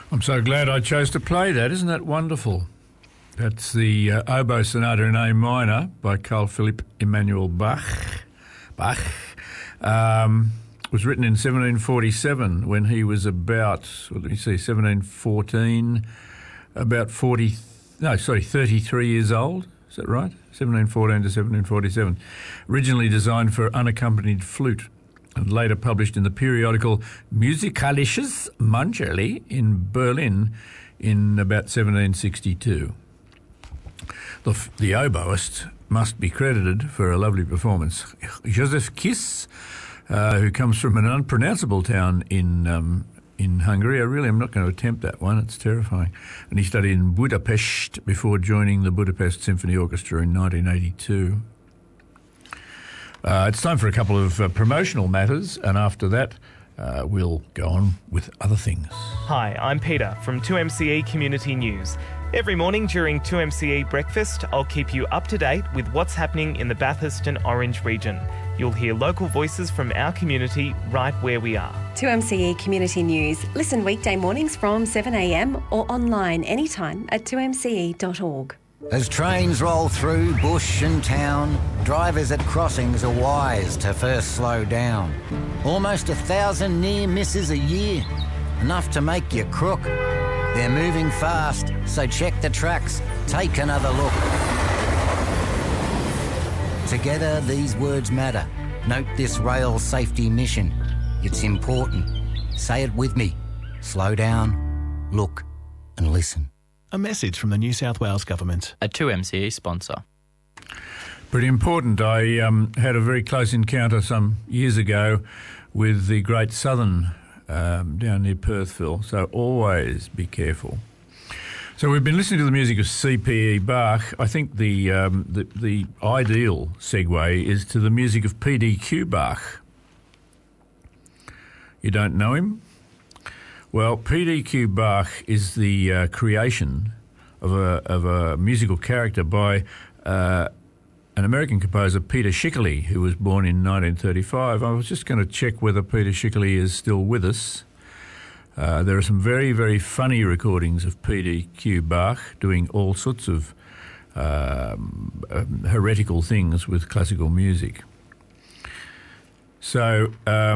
I'm so glad I chose to play that. Isn't that wonderful? That's the Oboe Sonata in A minor by Carl Philipp Emanuel Bach. Was written in 1747 when he was about, 1714, about 33 years old. Is that right? 1714 to 1747. Originally designed for unaccompanied flute and later published in the periodical Musikalisches Mancherli in Berlin in about 1762. The oboist must be credited for a lovely performance. Josef Kiss, who comes from an unpronounceable town in Hungary. I'm not going to attempt that one. It's terrifying. And he studied in Budapest before joining the Budapest Symphony Orchestra in 1982. It's time for a couple of promotional matters, and after that, we'll go on with other things. Hi, I'm Peter from 2MCE Community News. Every morning during 2MCE Breakfast, I'll keep you up to date with what's happening in the Bathurst and Orange region. You'll hear local voices from our community right where we are. 2MCE Community News. Listen weekday mornings from 7am or online anytime at 2mce.org. As trains roll through bush and town, drivers at crossings are wise to first slow down. Almost 1,000 near misses a year, enough to make you crook. They're moving fast, so check the tracks, take another look. Together, these words matter. Note this rail safety mission. It's important. Say it with me. Slow down, look and listen. A message from the New South Wales Government. A 2MCE sponsor. Pretty important. I had a very close encounter some years ago with the Great Southern down near Perthville, so always be careful. So we've been listening to the music of C.P.E. Bach. I think the ideal segue is to the music of P.D.Q. Bach. You don't know him? Well, P.D.Q. Bach is the creation of a musical character by an American composer, Peter Schickele, who was born in 1935. I was just going to check whether Peter Schickele is still with us. There are some very, very funny recordings of P.D.Q. Bach doing all sorts of heretical things with classical music. So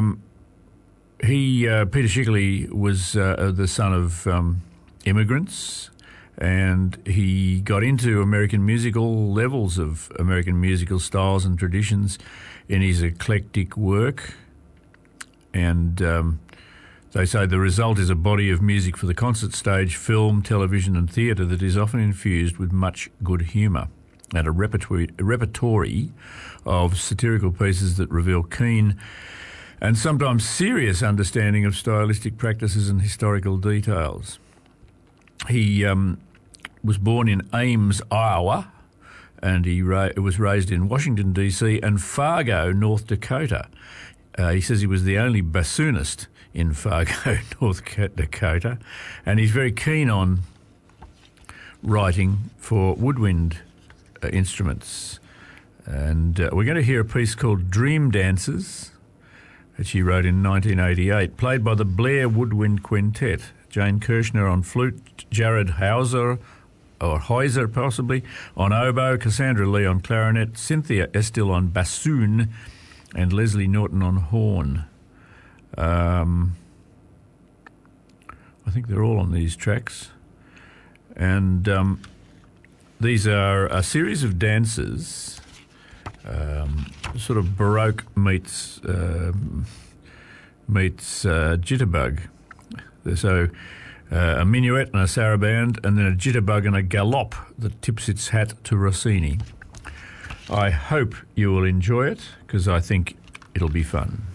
Peter Schickele was the son of immigrants, and he got into American musical levels of American musical styles and traditions in his eclectic work. And they say the result is a body of music for the concert stage, film, television and theatre that is often infused with much good humour, and a repertory of satirical pieces that reveal keen and sometimes serious understanding of stylistic practices and historical details. He was born in Ames, Iowa, and he was raised in Washington, D.C. and Fargo, North Dakota. He says he was the only bassoonist in Fargo, North Dakota, and he's very keen on writing for woodwind instruments. And we're going to hear a piece called Dream Dancers, that she wrote in 1988, played by the Blair Woodwind Quintet. Jane Kirshner on flute, Jared Hauser, or Heiser possibly, on oboe, Cassandra Lee on clarinet, Cynthia Estill on bassoon, and Leslie Norton on horn. I think they're all on these tracks. And these are a series of dances, sort of Baroque meets jitterbug. So a minuet and a saraband, and then a jitterbug and a galop that tips its hat to Rossini. I hope you will enjoy it, because I think it'll be fun.